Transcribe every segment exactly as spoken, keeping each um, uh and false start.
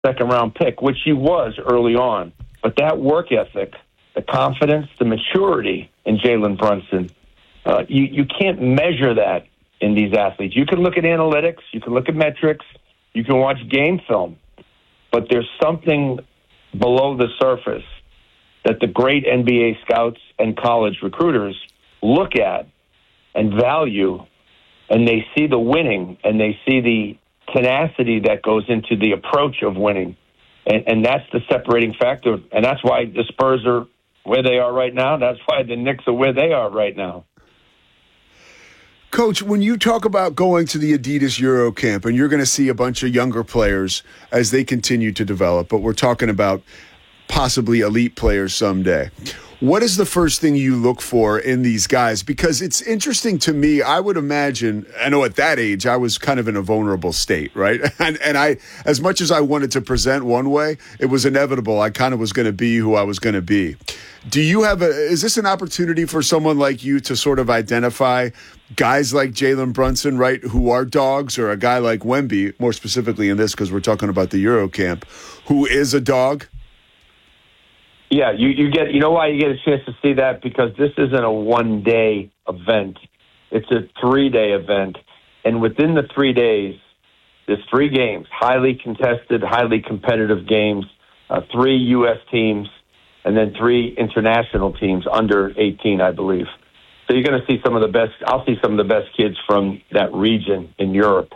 second-round pick, which he was early on. But that work ethic, the confidence, the maturity in Jalen Brunson, uh, you, you can't measure that in these athletes. You can look at analytics, you can look at metrics, you can watch game film, but there's something below the surface that the great N B A scouts and college recruiters look at and value, and they see the winning, and they see the tenacity that goes into the approach of winning. And, and that's the separating factor. And that's why the Spurs are where they are right now. That's why the Knicks are where they are right now. Coach, when you talk about going to the Adidas Euro Camp, and you're going to see a bunch of younger players as they continue to develop, but we're talking about possibly elite players someday, what is the first thing you look for in these guys? Because it's interesting to me. I would imagine, I know at that age, I was kind of in a vulnerable state, right? And, and I, as much as I wanted to present one way, it was inevitable. I kind of was going to be who I was going to be. Do you have a, is this an opportunity for someone like you to sort of identify guys like Jalen Brunson, right, who are dogs, or a guy like Wemby, more specifically in this because we're talking about the Euro Camp, who is a dog? Yeah, you, you get, you know why you get a chance to see that? Because this isn't a one-day event. It's a three-day event. And within the three days, there's three games, highly contested, highly competitive games, uh, three U S teams, and then three international teams under eighteen, I believe. So you're going to see some of the best, I'll see some of the best kids from that region in Europe.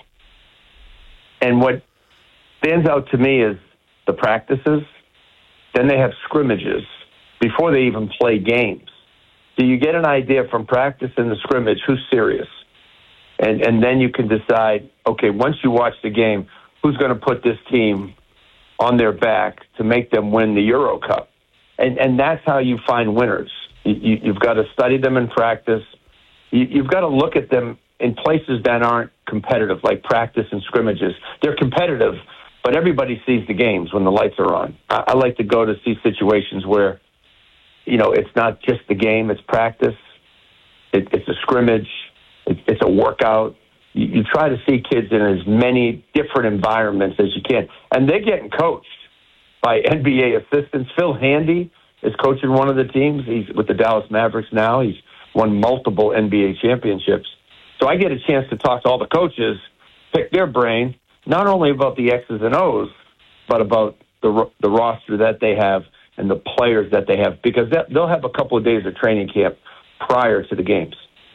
And what stands out to me is the practices. Then they have scrimmages before they even play games. So you get an idea from practice and the scrimmage who's serious. And and then you can decide, okay, once you watch the game, who's going to put this team on their back to make them win the Euro Cup. And and that's how you find winners. You, you, you've got to study them in practice. You, you've got to look at them in places that aren't competitive, like practice and scrimmages. They're competitive, but everybody sees the games when the lights are on. I, I like to go to see situations where, you know, it's not just the game, it's practice, it, it's a scrimmage, it, it's a workout. You, you try to see kids in as many different environments as you can. And they're getting coached by N B A assistants. Phil Handy is coaching one of the teams. He's with the Dallas Mavericks now. He's won multiple N B A championships. So I get a chance to talk to all the coaches, pick their brain, not only about the X's and O's, but about the the roster that they have and the players that they have, because that, they'll have a couple of days of training camp prior to the games.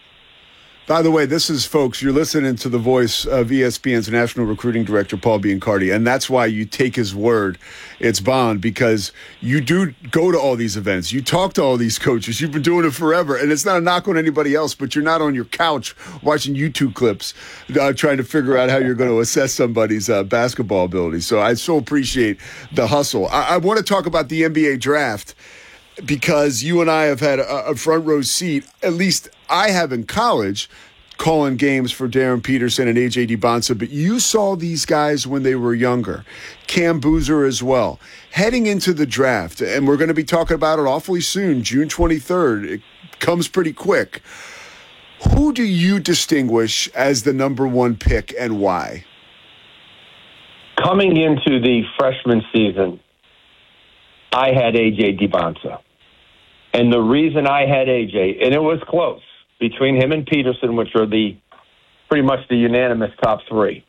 By the way, this is, folks, you're listening to the voice of E S P N's National Recruiting Director, Paul Biancardi, and that's why you take his word. It's bond, because you do go to all these events. You talk to all these coaches. You've been doing it forever, and it's not a knock on anybody else, but you're not on your couch watching YouTube clips uh, trying to figure out how you're going to assess somebody's uh, basketball ability. So I so appreciate the hustle. I, I want to talk about the N B A draft, because you and I have had a, a front row seat, at least I have in college, calling games for Darren Peterson and A J Dibonsa, but you saw these guys when they were younger. Cam Boozer as well. Heading into the draft, and we're going to be talking about it awfully soon, June twenty-third. It comes pretty quick. Who do you distinguish as the number one pick and why? Coming into the freshman season, I had A J Dibonsa. And the reason I had A J, and it was close between him and Peterson, which are the pretty much the unanimous top three.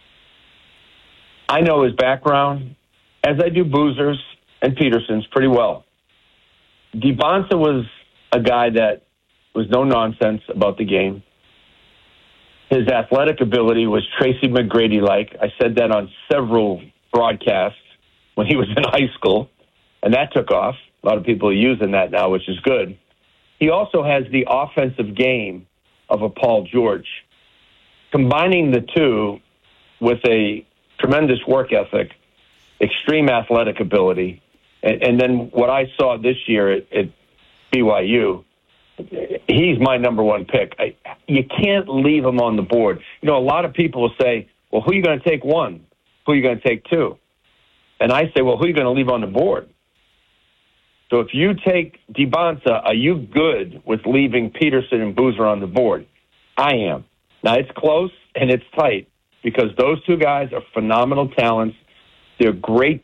I know his background, as I do Boozer's and Peterson's pretty well. Dibonsa was a guy that was no nonsense about the game. His athletic ability was Tracy McGrady-like. I said that on several broadcasts when he was in high school, and that took off. A lot of people are using that now, which is good. He also has the offensive game of a Paul George. Combining the two with a tremendous work ethic, extreme athletic ability, and, and then what I saw this year at, at B Y U, he's my number one pick. I, you can't leave him on the board. You know, a lot of people will say, well, who are you going to take one? Who are you going to take two? And I say, well, who are you going to leave on the board? So if you take Dibonsa, are you good with leaving Peterson and Boozer on the board? I am. Now, it's close and it's tight because those two guys are phenomenal talents. They're great